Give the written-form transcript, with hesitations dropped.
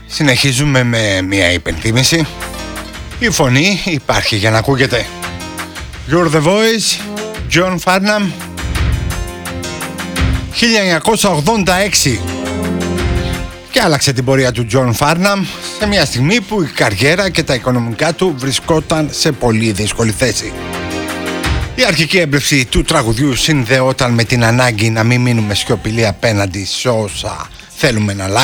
Συνεχίζουμε με μια υπενθύμηση. Η φωνή υπάρχει για να ακούγεται. You're the Voice, John Farnham, 1986. Και άλλαξε την πορεία του John Farnham σε μια στιγμή που η καριέρα και τα οικονομικά του βρισκόταν σε πολύ δύσκολη θέση. Η αρχική έμπνευση του τραγουδιού συνδεόταν με την ανάγκη να μην μείνουμε σιωπηλοί απέναντι σε όσα θέλουμε να αλλάξουμε.